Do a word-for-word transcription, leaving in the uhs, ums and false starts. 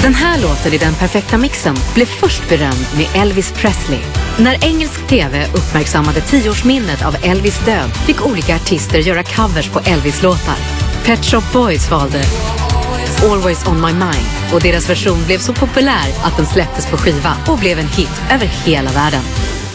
Den här låten i Den perfekta mixen blev först berömd med Elvis Presley. När engelsk tv uppmärksammade tioårsminnet av Elvis död fick olika artister göra covers på Elvis-låtar. Pet Shop Boys valde Always on my mind och deras version blev så populär att den släpptes på skiva och blev en hit över hela världen.